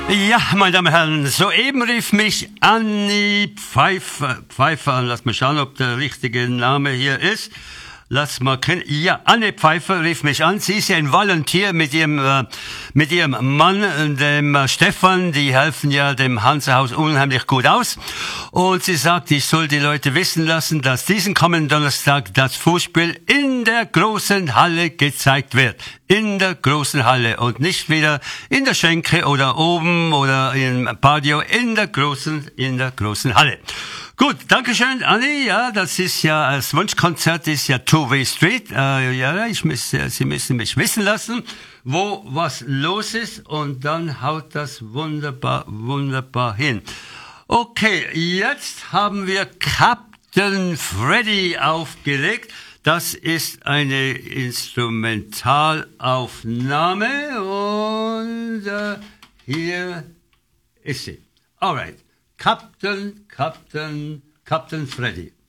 Ja, meine Damen und Herren, soeben rief mich Anni Pfeiffer an. Lass mal schauen, ob der richtige Name hier ist. Lass mal kennen. Ja, Anne Pfeiffer rief mich an. Sie ist ja ein Volunteer mit ihrem Mann, dem Stefan. Die helfen ja dem Hansehaus unheimlich gut aus. Und sie sagt, ich soll die Leute wissen lassen, dass diesen kommenden Donnerstag das Fußspiel in der großen Halle gezeigt wird. In der großen Halle und nicht wieder in der Schenke oder oben oder im Patio, in der großen Halle. Gut, Dankeschön, Anni. Ja, das ist ja, das Wunschkonzert ist ja Two-Way Street. Sie müssen mich wissen lassen, wo was los ist und dann haut das wunderbar hin. Okay, jetzt haben wir Captain Freddy aufgelegt. Das ist eine Instrumentalaufnahme und hier ist sie. Alright. Captain Freddy.